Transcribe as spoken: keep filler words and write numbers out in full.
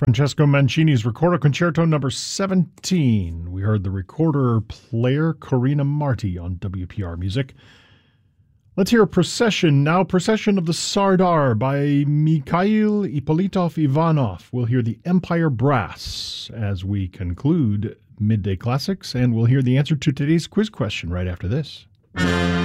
Francesco Mancini's Recorder Concerto number seventeen. We heard the recorder player Corina Marti on W P R Music. Let's hear a procession now. Procession of the Sardar by Mikhail Ippolitov Ivanov. We'll hear the Empire Brass as we conclude Midday Classics, and we'll hear the answer to today's quiz question right after this.